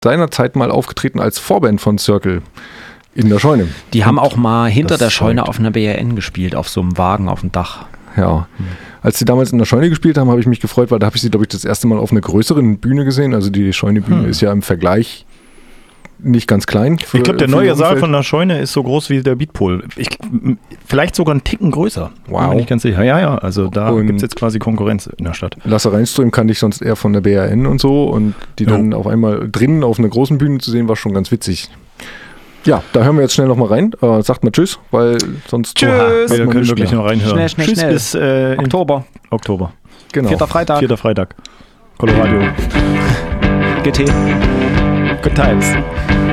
seinerzeit mal aufgetreten als Vorband von Circle in der Scheune. Die haben auch mal hinter der Scheune auf einer BRN gespielt, auf so einem Wagen auf dem Dach. Ja. Als sie damals in der Scheune gespielt haben, habe ich mich gefreut, weil da habe ich sie, glaube ich, das erste Mal auf einer größeren Bühne gesehen. Also die Scheune-Bühne ist ja im Vergleich nicht ganz klein. Ich glaube, der neue Saal von der Scheune ist so groß wie der Beatpol. Vielleicht sogar einen Ticken größer. Wow. Bin ich ganz sicher. Ja. Also da gibt es jetzt quasi Konkurrenz in der Stadt. Lasse Reinström kannte ich sonst eher von der BRN und so. Und die dann auf einmal drinnen auf einer großen Bühne zu sehen, war schon ganz witzig. Ja, da hören wir jetzt schnell nochmal rein. Sagt mal Tschüss, weil sonst... Tschüss! Wir können wirklich noch reinhören. Schnell. Tschüss bis Oktober. Genau. 4. Freitag. 4. Freitag. Colorado. GT. Good times.